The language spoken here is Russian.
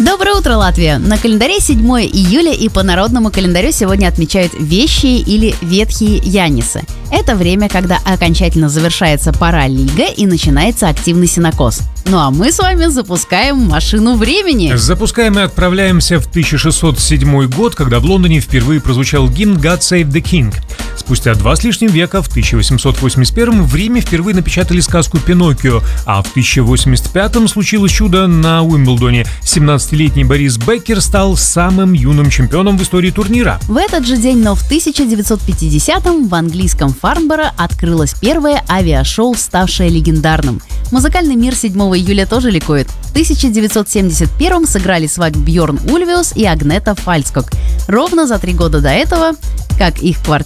Доброе утро, Латвия! На календаре 7 июля и по народному календарю сегодня отмечают вещие или ветхие Янисы. Это время, когда окончательно завершается пора лига и начинается активный сенокос. Ну а мы с вами запускаем машину времени. Запускаем и отправляемся в 1607 год, когда в Лондоне впервые прозвучал гимн «God Save the King». Спустя 2 с лишним века, в 1881 в Риме впервые напечатали сказку «Пиноккио», а в 1085 случилось чудо на Уимблдоне. 17-летний Борис Беккер стал самым юным чемпионом в истории турнира. В этот же день, но в 1950-м в английском Фарнборо открылось первое авиашоу, ставшее легендарным. Музыкальный мир 7 июля тоже ликует. В 1971-м сыграли свадьбу Бьорн Ульвиус и Агнета Фальскок. Ровно за 3 года до этого, как их квартет